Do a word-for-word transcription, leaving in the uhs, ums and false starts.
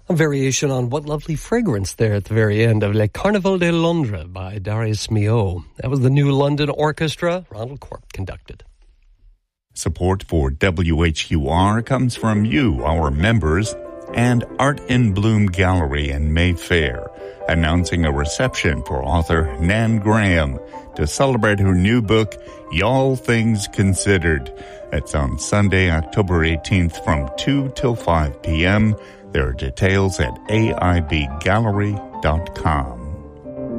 A variation on What Lovely Fragrance there at the very end of Le Carnaval de Londres by Darius Milhaud. That was the New London Orchestra, Ronald Corp conducted. Support for W H Q R comes from you, our members, and Art in Bloom Gallery in Mayfair, announcing a reception for author Nan Graham to celebrate her new book, Y'all Things Considered. That's on Sunday, October eighteenth from two till five p.m. There are details at A I B gallery dot com.